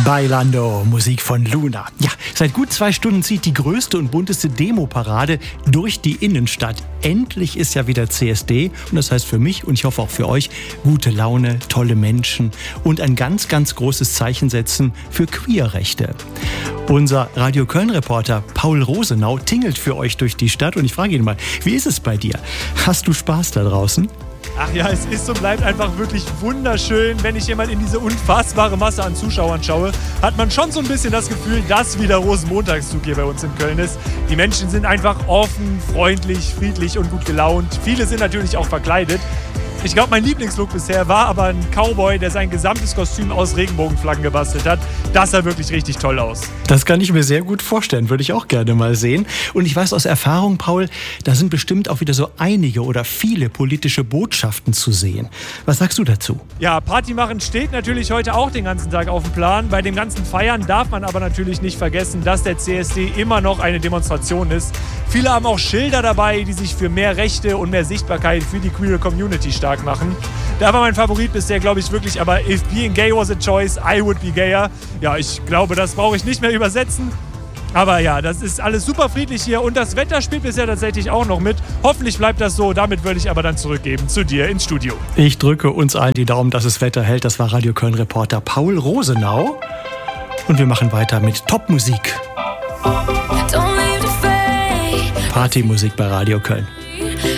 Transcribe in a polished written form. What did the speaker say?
Bailando, Musik von Luna. Ja, seit gut 2 Stunden zieht die größte und bunteste Demo-Parade durch die Innenstadt. Endlich ist ja wieder CSD und das heißt für mich und ich hoffe auch für euch gute Laune, tolle Menschen und ein ganz, ganz großes Zeichen setzen für Queerrechte. Unser Radio Köln-Reporter Paul Rosenau tingelt für euch durch die Stadt und ich frage ihn mal, wie ist es bei dir? Hast du Spaß da draußen? Ach ja, es ist und bleibt einfach wirklich wunderschön. Wenn ich hier mal in diese unfassbare Masse an Zuschauern schaue, hat man schon so ein bisschen das Gefühl, dass wieder Rosenmontagszug hier bei uns in Köln ist. Die Menschen sind einfach offen, freundlich, friedlich und gut gelaunt. Viele sind natürlich auch verkleidet. Ich glaube, mein Lieblingslook bisher war aber ein Cowboy, der sein gesamtes Kostüm aus Regenbogenflaggen gebastelt hat. Das sah wirklich richtig toll aus. Das kann ich mir sehr gut vorstellen, würde ich auch gerne mal sehen. Und ich weiß aus Erfahrung, Paul, da sind bestimmt auch wieder so einige oder viele politische Botschaften zu sehen. Was sagst du dazu? Ja, Party machen steht natürlich heute auch den ganzen Tag auf dem Plan. Bei dem ganzen Feiern darf man aber natürlich nicht vergessen, dass der CSD immer noch eine Demonstration ist. Viele haben auch Schilder dabei, die sich für mehr Rechte und mehr Sichtbarkeit für die queere Community stark machen. Da war mein Favorit bisher, glaube ich, wirklich, aber if being gay was a choice, I would be gayer. Ja, ich glaube, das brauche ich nicht mehr übersetzen. Aber ja, das ist alles super friedlich hier und das Wetter spielt bisher tatsächlich auch noch mit. Hoffentlich bleibt das so. Damit würde ich aber dann zurückgeben zu dir ins Studio. Ich drücke uns allen die Daumen, dass das Wetter hält. Das war Radio Köln-Reporter Paul Rosenau. Und wir machen weiter mit Top-Musik. Partymusik bei Radio Köln.